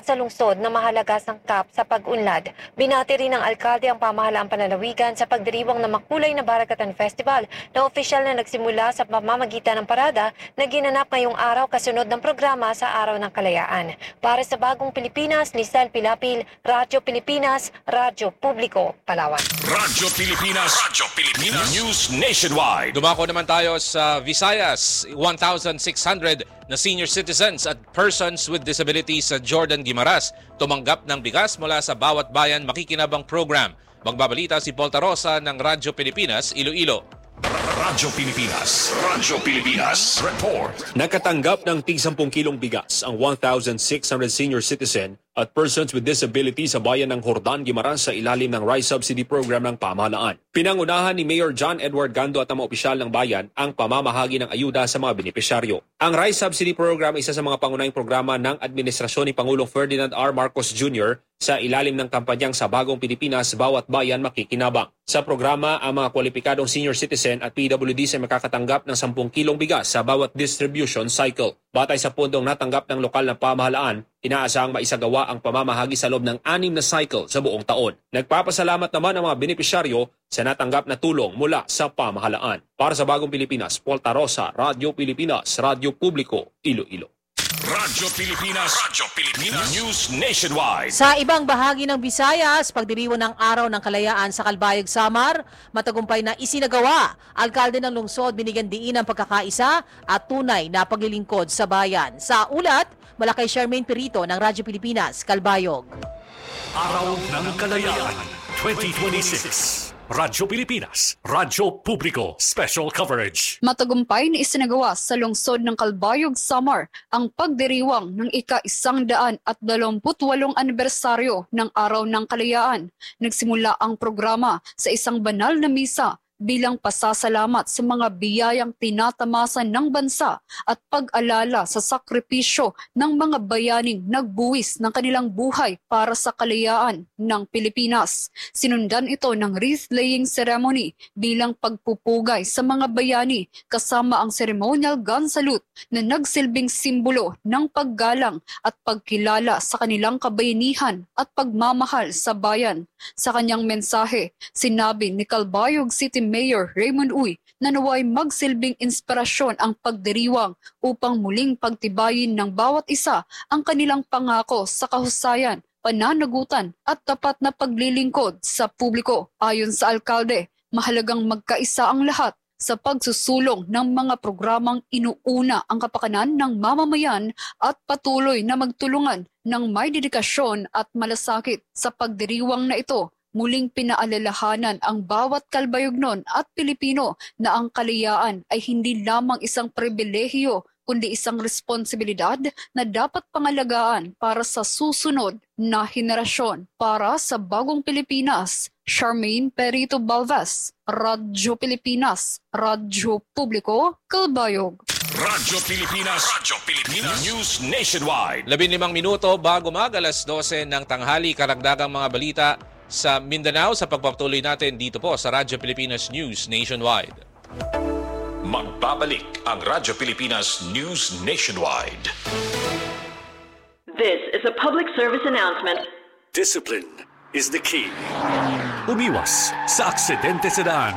sa lungsod na mahalaga sangkap sa pag-unlad. Binati rin ng alkalde ang pamahalaang panlalawigan sa pagdiriwang ng makulay na Barakatan Festival na opisyal na nagsimula sa pamamagitan ng parada na ginanap ngayong araw kasunod ng programa sa Araw ng Kalayaan. Para sa Bagong Pilipinas, Lisel Pilapil, Radyo Pilipinas, Radyo Publiko, Palawan. Radyo Pilipinas News Nationwide. Dumako naman tayo sa Visayas. 1,600 na senior citizens at persons with disabilities sa Jordan Guimaras tumanggap ng bigas mula sa Bawat Bayan Makikinabang Program. Magbabalita si Paul Tarosa ng Radyo Pilipinas, Iloilo. Radyo Pilipinas Report. Nakatanggap ng tig-10 kilong bigas ang 1,600 senior citizen at persons with disabilities sa bayan ng Jordan Guimaras sa ilalim ng Rice Subsidy Program ng pamahalaan. Pinangunahan ni Mayor John Edward Gando at ang mga opisyal ng bayan ang pamamahagi ng ayuda sa mga benepisyaryo. Ang Rice Subsidy Program isa sa mga pangunahing programa ng administrasyon ni Pangulong Ferdinand R. Marcos Jr. sa ilalim ng kampanyang Sa Bagong Pilipinas, Bawat Bayan Makikinabang. Sa programa, ang mga kwalipikadong senior citizen at PWDs ay makakatanggap ng 10 kilong bigas sa bawat distribution cycle. Batay sa pundong natanggap ng lokal na pamahalaan, inaasahang maisagawa ang pamamahagi sa loob ng 6 na cycle sa buong taon. Nagpapasalamat naman ang mga benepisyaryo sa natanggap na tulong mula sa pamahalaan. Para sa Bagong Pilipinas, Paul Tarosa, Radyo Pilipinas, Radyo Publiko, Iloilo. Radyo Pilipinas News Nationwide. Sa ibang bahagi ng Visayas, pagdiriwang ng Araw ng Kalayaan sa Calbayog, Samar, matagumpay na isinagawa. Alkalde ng lungsod binigyan diin ang pagkakaisa at tunay na paglilingkod sa bayan. Sa ulat, mula kay Charmaine Perito ng Radyo Pilipinas, Calbayog. Araw ng Kalayaan 2026. Radyo Pilipinas, Radyo Publiko, Special Coverage. Matagumpay na isinagawa sa lungsod ng Calbayog, Samar ang pagdiriwang ng ika-128 anibersaryo ng Araw ng Kalayaan. Nagsimula ang programa sa isang banal na misa bilang pasasalamat sa mga biyayang tinatamasan ng bansa at pag-alala sa sakripisyo ng mga bayaning nagbuwis ng kanilang buhay para sa kalayaan ng Pilipinas. Sinundan ito ng wreath-laying ceremony bilang pagpupugay sa mga bayani kasama ang ceremonial gun salute na nagsilbing simbolo ng paggalang at pagkilala sa kanilang kabayanihan at pagmamahal sa bayan. Sa kanyang mensahe, sinabi ni Calbayog City Mayor Raymond Uy na naway magsilbing inspirasyon ang pagdiriwang upang muling pagtibayin ng bawat isa ang kanilang pangako sa kahusayan, pananagutan at tapat na paglilingkod sa publiko. Ayon sa alkalde, mahalagang magkaisa ang lahat sa pagsusulong ng mga programang inuuna ang kapakanan ng mamamayan at patuloy na magtulungan ng may dedikasyon at malasakit. Sa pagdiriwang na ito, muling pinaalalahanan ang bawat Calbayognon at Pilipino na ang kalayaan ay hindi lamang isang pribilehiyo kundi isang responsibilidad na dapat pangalagaan para sa susunod na henerasyon. Para sa Bagong Pilipinas, Charmaine Perito Balvas, Radyo Pilipinas, Radyo Publiko, Calbayog. Radyo Pilipinas News Nationwide. 15 minuto bago alas 12 ng tanghali, karagdagang mga balita sa Mindanao sa pagpapatuloy natin dito po sa Radyo Pilipinas News Nationwide. Magbabalik ang Radyo Pilipinas News Nationwide. This is a public service announcement. Discipline is the key. Umiwas sa aksidente sa daan.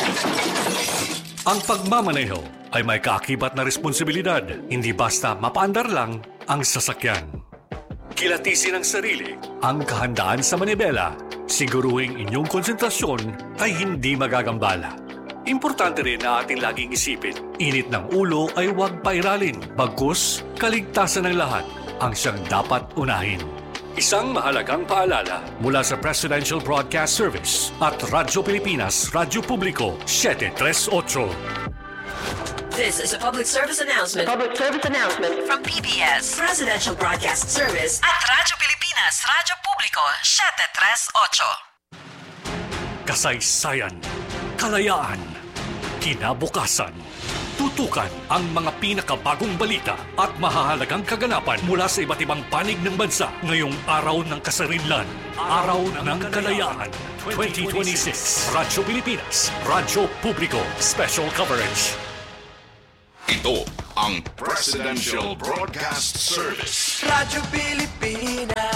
Ang pagmamaneho ay may kaakibat na responsibilidad. Hindi basta mapaandar lang ang sasakyan. Kilatisin ang sarili, ang kahandaan sa manibela. Siguruhing inyong konsentrasyon ay hindi magagambala. Importante rin na ating laging isipin, init ng ulo ay huwag pairalin. Bagkus, kaligtasan ng lahat ang siyang dapat unahin. Isang mahalagang paalala mula sa Presidential Broadcast Service at Radyo Pilipinas, Radyo Publiko, 738. This is a public service announcement. Public service announcement From PBS, Presidential Broadcast Service at Radyo Pilipinas, Radyo Publiko, 738. Kasaysayan, kalayaan, kinabukasan. Tutukan ang mga pinakabagong balita at mahahalagang kaganapan mula sa iba't ibang panig ng bansa ngayong Araw ng Kasarinlan, Araw ng Kalayaan 2026. Radyo Pilipinas, Radyo Publiko, Special Coverage. Ito ang Presidential Broadcast Service. Radyo Pilipinas.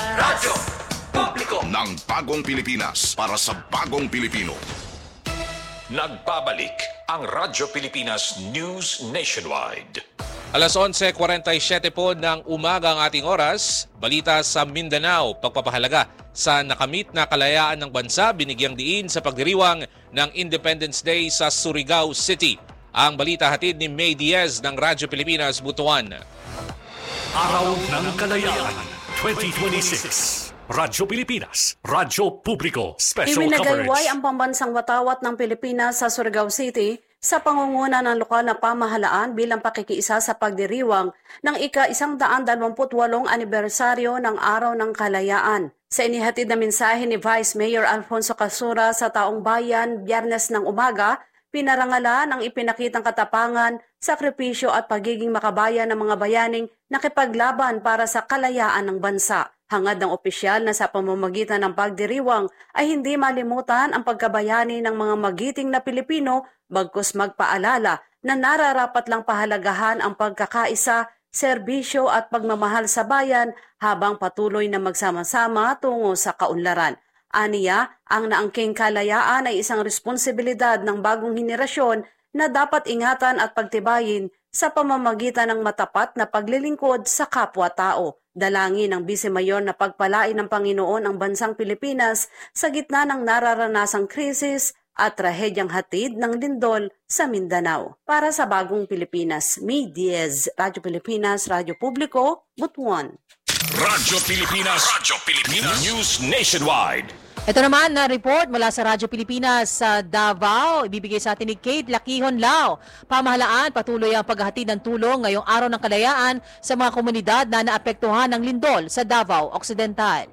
ang bagong Pilipinas para sa bagong Pilipino. Nagbabalik ang Radyo Pilipinas News Nationwide. Alas 11:47 po ng umaga ang ating oras. Balita sa Mindanao, pagpapahalaga sa nakamit na kalayaan ng bansa, binigyang diin sa pagdiriwang ng Independence Day sa Surigao City. Ang balita hatid ni May Diaz ng Radyo Pilipinas, Butuan. Araw ng Kalayaan 2026. Radyo Pilipinas, Radyo Publiko, Special Iminagayway Coverage. ang pambansang watawat ng Pilipinas sa Surigao City sa pangunguna ng lokal na pamahalaan bilang pakikiisa sa pagdiriwang ng ika-128 anibersaryo ng Araw ng Kalayaan. Sa inihatid na mensahe ni Vice Mayor Alfonso Casura sa taong bayan Biyernes ng umaga, pinarangalan ang ipinakitang katapangan, sakripisyo at pagiging makabayan ng mga bayaning nakipaglaban para sa kalayaan ng bansa. Hangad ng opisyal na sa pamamagitan ng pagdiriwang ay hindi malimutan ang pagkabayani ng mga magiting na Pilipino bagkus magpaalala na nararapat lang pahalagahan ang pagkakaisa, serbisyo at pagmamahal sa bayan habang patuloy na magsama-sama tungo sa kaunlaran. Aniya, ang naangking kalayaan ay isang responsibilidad ng bagong henerasyon na dapat ingatan at pagtibayin sa pamamagitan ng matapat na paglilingkod sa kapwa-tao. Dalangin ng Vice Mayor na pagpalain ng Panginoon ang bansang Pilipinas sa gitna ng nararanasang krisis at trahedyang hatid ng lindol sa Mindanao. Para sa bagong Pilipinas, May Diaz, Radyo Pilipinas, Radyo Publiko, Butuan. Radyo Pilipinas News Nationwide. Ito naman na report mula sa Radyo Pilipinas sa Davao. Ibibigay sa atin ni Kate Lakihon Lao. Pamahalaan, patuloy ang paghahatid ng tulong ngayong Araw ng Kalayaan sa mga komunidad na naapektuhan ng lindol sa Davao Occidental.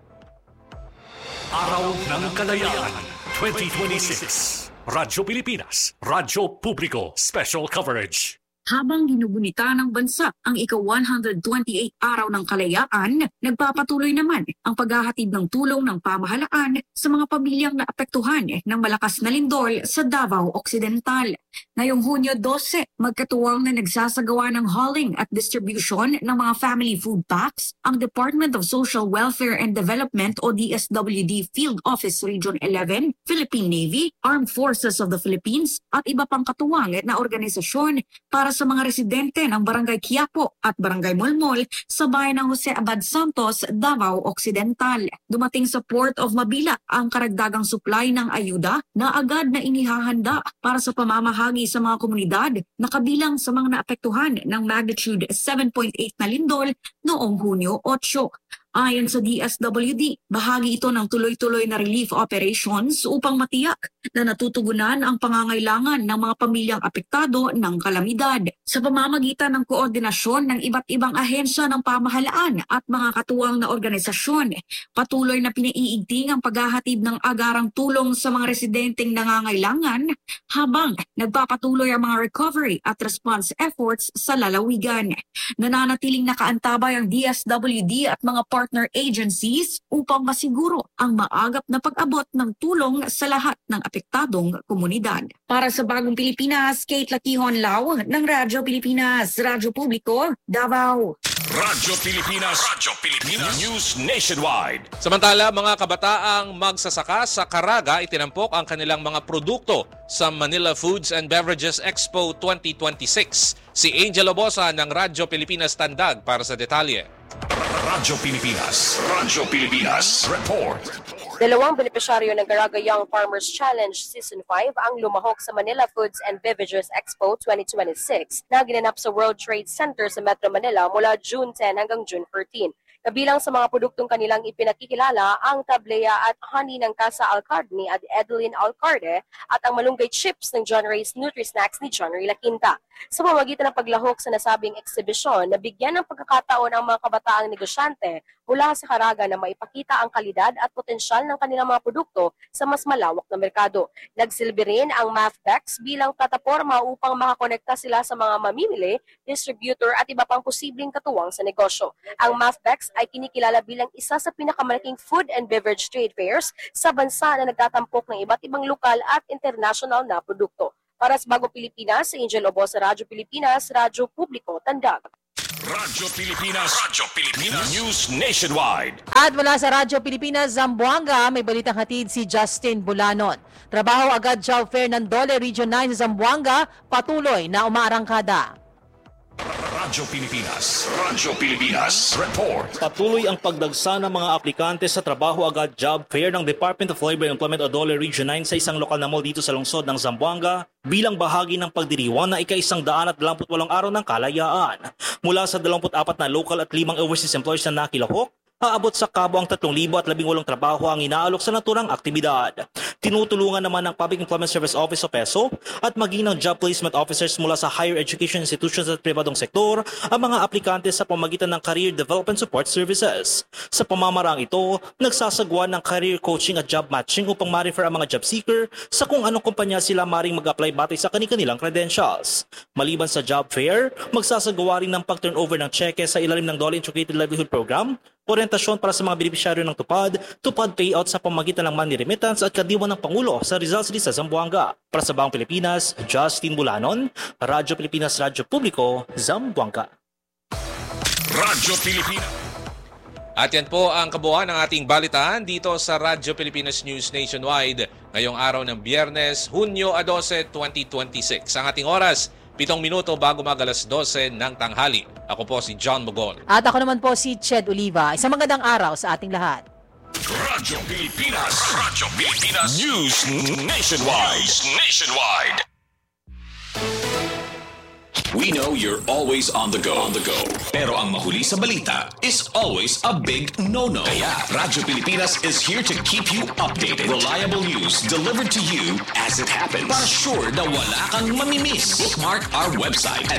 Araw ng Kalayaan 2026. Radyo Pilipinas, Radyo Publiko, Special Coverage. Habang ginugunita ng bansa ang ika-128 araw ng kalayaan, nagpapatuloy naman ang paghahatid ng tulong ng pamahalaan sa mga pamilyang naapektuhan ng malakas na lindol sa Davao Occidental. Ngayong Hunyo 12, magkatuwang na nagsasagawa ng hauling at distribution ng mga family food packs ang Department of Social Welfare and Development o DSWD Field Office Region 11, Philippine Navy, Armed Forces of the Philippines at iba pang katuwang na organisasyon para sa mga residente ng Barangay Quiapo at Barangay Molmol sa bayan ng Jose Abad Santos, Davao Occidental. Dumating sa Port of Mabila ang karagdagang supply ng ayuda na agad na inihahanda para sa pamamahagi sa mga komunidad na kabilang sa mga naapektuhan ng magnitude 7.8 na lindol noong Hunyo 8. Ayon sa DSWD, bahagi ito ng tuloy-tuloy na relief operations upang matiyak na natutugunan ang pangangailangan ng mga pamilyang apektado ng kalamidad. Sa pamamagitan ng koordinasyon ng iba't ibang ahensya ng pamahalaan at mga katuwang na organisasyon, patuloy na pinaiigting ang paghahatid ng agarang tulong sa mga residenteng nangangailangan habang nagpapatuloy ang mga recovery at response efforts sa lalawigan. Nananatiling nakaantabay ang DSWD at mga partner agencies upang masiguro ang maagap na pag-abot ng tulong sa lahat ng apektadong komunidad. Para sa Bagong Pilipinas, Kate Lakihon Lao ng Radyo Pilipinas, Radyo Publiko, Davao. Radyo Pilipinas News Nationwide. Samantala, mga kabataang magsasaka sa Caraga itinampok ang kanilang mga produkto sa Manila Foods and Beverages Expo 2026. Si Angel Obosa ng Radyo Pilipinas Tandag para sa detalye. Radyo Pilipinas Report. Dalawang benepisyaryo ng Caraga Young Farmers Challenge Season 5 ang lumahok sa Manila Foods and Beverages Expo 2026 na ginanap sa World Trade Center sa Metro Manila mula June 10 hanggang June 14. Kabilang sa mga produktong kanilang ipinakikilala ang tablea at honey ng Casa Alcard ni Adeline Alcarde at ang malunggay chips ng John Ray's Nutri-Snacks ni John Ray La Quinta. Sa pamamagitan ng paglahok sa nasabing eksibisyon, nabigyan ng pagkakataon ang mga kabataang negosyante mula sa Caraga na maipakita ang kalidad at potensyal ng kanilang mga produkto sa mas malawak na merkado. Nagsilbi rin ang MAFBEX bilang plataforma upang makakonekta sila sa mga mamimili, distributor at iba pang posibleng katuwang sa negosyo. Ang MAFBEX ay kinikilala bilang isa sa pinakamalaking food and beverage trade fairs sa bansa na nagtatampok ng iba't ibang lokal at international na produkto. Para sa Bagong Pilipinas, Angel Obosa, Radyo Pilipinas, Radyo Publiko, Tandag. Radyo Pilipinas News Nationwide. At mula sa Radyo Pilipinas, Zamboanga, may balitang hatid si Justin Bulanon. Trabaho agad job fair ng Dole Region 9 sa Zamboanga, patuloy na umaarangkada. Radyo Pilipinas Report. Patuloy ang pagdagsa ng mga aplikante sa Trabaho Agad Job Fair ng Department of Labor and Employment o Dole Region 9 sa isang lokal na mall dito sa lungsod ng Zamboanga bilang bahagi ng pagdiriwang na ika-128 araw ng kalayaan. Mula sa 24 na local at 5 overseas employees na nakilahok, aabot sa kabo ang 3,018 trabaho ang inaalok sa naturang aktibidad. Tinutulungan naman ng Public Employment Service Office o PESO at maging ng job placement officers mula sa higher education institutions at pribadong sektor ang mga aplikante sa pamagitan ng Career Development Support Services. Sa pamamarang ito, nagsasagwa ng career coaching at job matching upang ma-refer ang mga job seeker sa kung anong kumpanya sila maring mag-apply batay sa kanilang credentials. Maliban sa job fair, magsasagawa rin ng pag-turnover ng cheque sa ilalim ng Dole Integrated Livelihood Program, orientasyon para sa mga benepisyaryo ng tupad payout sa pamagitan ng money remittance at kadiwan ng Pangulo sa Rizal City sa Zamboanga. Para sa Bagong Pilipinas, Justin Bulanon, Radyo Pilipinas, Radyo Publiko, Zamboanga. Radyo Pilipinas. At yan po ang kabuuan ng ating balitaan dito sa Radyo Pilipinas News Nationwide ngayong araw ng Biyernes, Hunyo 12, 2026. Ang ating oras, 7 minuto bago mag-alas 12 ng tanghali. Ako po si John Mogol. At ako naman po si Ched Oliva. Isang magandang araw sa ating lahat. Radyo Pilipinas News Nationwide. We know you're always on the go. Pero ang mahuli sa balita is always a big no-no. Kaya Radyo Pilipinas is here to keep you updated. Reliable news delivered to you as it happens. Para sure na wala kang mamimiss. Bookmark our website at